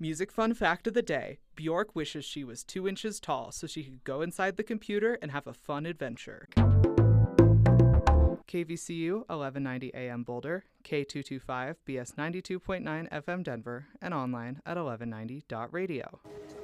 Music fun fact of the day: Bjork wishes she was 2 inches tall so she could go inside the computer and have a fun adventure. KVCU 1190 AM Boulder, K225 BS 92.9 FM Denver, and online at 1190.radio.